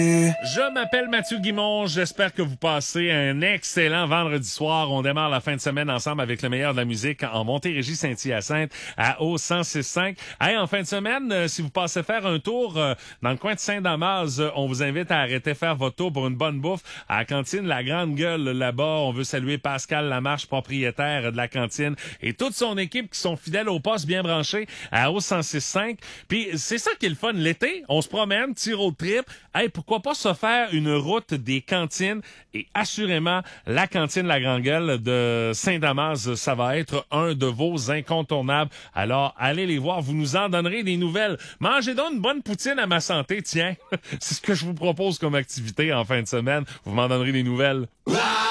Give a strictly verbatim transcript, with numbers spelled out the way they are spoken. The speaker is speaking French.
Je m'appelle Mathieu Guimond, j'espère que vous passez un excellent vendredi soir. On démarre la fin de semaine ensemble avec le meilleur de la musique en Montérégie-Saint-Hyacinthe à O cent six cinq. Hey, en fin de semaine, euh, si vous passez faire un tour euh, dans le coin de Saint-Damas, euh, on vous invite à arrêter faire votre tour pour une bonne bouffe à la cantine La Grande Gueule là-bas. On veut saluer Pascal Lamarche, propriétaire de la cantine, et toute son équipe qui sont fidèles au poste bien branchés à O cent six cinq. Puis c'est ça qui est le fun l'été, on se promène, petit road trip. Hey, pourquoi pas se faire une route des cantines, et assurément la cantine La Grande Gueule de Saint-Damas, ça va être un de vos incontournables. Alors allez les voir, vous nous en donnerez des nouvelles. Mangez donc une bonne poutine à ma santé, tiens. C'est ce que je vous propose comme activité en fin de semaine. Vous m'en donnerez des nouvelles.